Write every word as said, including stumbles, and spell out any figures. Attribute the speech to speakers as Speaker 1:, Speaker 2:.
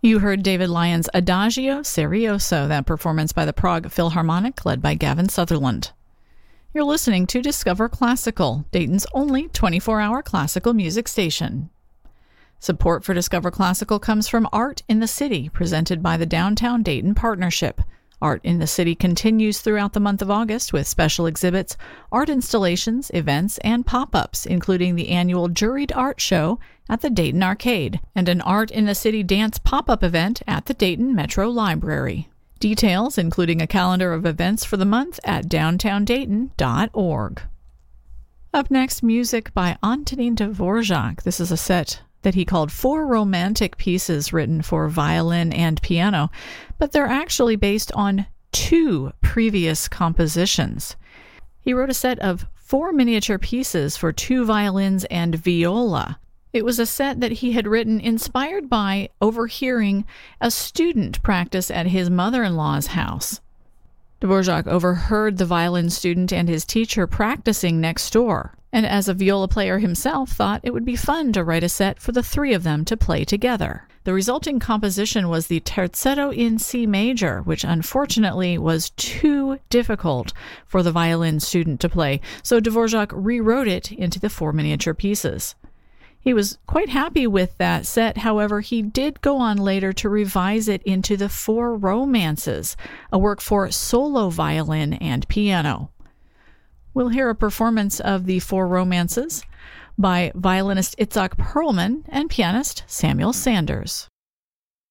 Speaker 1: You heard David Lyon's Adagio Serioso, that performance by the Prague Philharmonic led by Gavin Sutherland. You're listening to Discover Classical, Dayton's only twenty-four hour classical music station. Support for Discover Classical comes from Art in the City, presented by the Downtown Dayton Partnership. Art in the City continues throughout the month of August with special exhibits, art installations, events, and pop-ups, including the annual Juried Art Show at the Dayton Arcade and an Art in the City dance pop-up event at the Dayton Metro Library. Details, including a calendar of events for the month, at downtown dayton dot org. Up next, music by Antonin Dvorak. This is a set that he called Four Romantic Pieces written for violin and piano, but they're actually based on two previous compositions. He wrote a set of four miniature pieces for two violins and viola. It was a set that he had written inspired by overhearing a student practice at his mother-in-law's house. Dvorak overheard the violin student and his teacher practicing next door, and as a viola player himself, thought it would be fun to write a set for the three of them to play together. The resulting composition was the Terzetto in C major, which unfortunately was too difficult for the violin student to play, so Dvorak rewrote it into the four miniature pieces. He was quite happy with that set. However, he did go on later to revise it into the Four Romances, a work for solo violin and piano. We'll hear a performance of the Four Romances by violinist Itzhak Perlman and pianist Samuel Sanders.